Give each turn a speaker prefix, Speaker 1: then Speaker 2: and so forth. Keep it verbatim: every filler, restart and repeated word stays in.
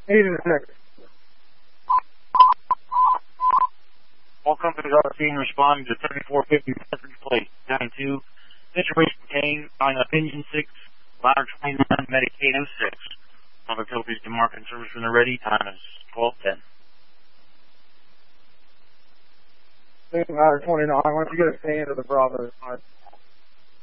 Speaker 1: Eight in a second.
Speaker 2: All companies are seen responding to thirty-four fifty message plate nine two. Information contained on Opinion six, Ladder twenty-nine, Medicaid oh six. Other copies to mark and service when they're ready. Time is twelve ten.
Speaker 1: Ladder twenty-nine. Why don't you get a stand of the Bravo?